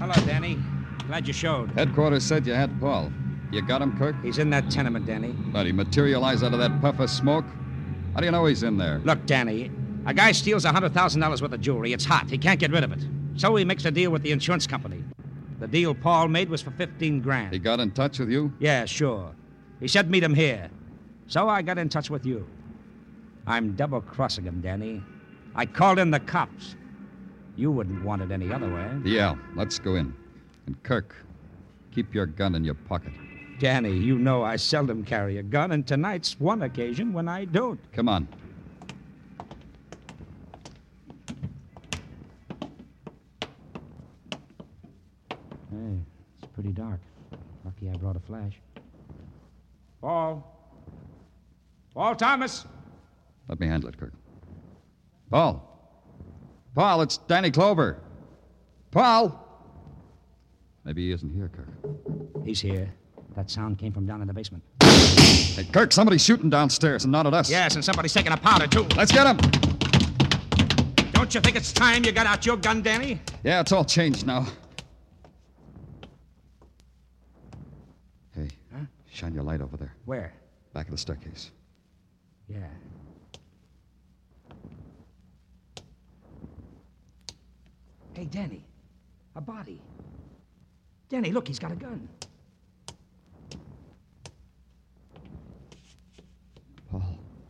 Hello, Danny. Glad you showed. Headquarters said you had Paul. You got him, Kirk? He's in that tenement, Danny. But he materialized out of that puff of smoke? How do you know he's in there? Look, Danny, a guy steals $100,000 worth of jewelry. It's hot. He can't get rid of it. So he makes a deal with the insurance company. The deal Paul made was for $15,000. He got in touch with you? Yeah, sure. He said meet him here. So I got in touch with you. I'm double-crossing him, Danny. I called in the cops. You wouldn't want it any other way. Yeah, let's go in. And Kirk, keep your gun in your pocket. Danny, you know I seldom carry a gun, and tonight's one occasion when I don't. Come on. Hey, it's pretty dark. Lucky I brought a flash. Paul. Paul Thomas. Let me handle it, Kirk. Paul. Paul, it's Danny Clover. Paul! Maybe he isn't here, Kirk. He's here. That sound came from down in the basement. Hey, Kirk, somebody's shooting downstairs and not at us. Yes, and somebody's taking a powder, too. Let's get him! Don't you think it's time you got out your gun, Danny? Yeah, it's all changed now. Hey, shine your light over there. Where? Back of the staircase. Yeah. Hey, Danny. A body. Danny, look, he's got a gun.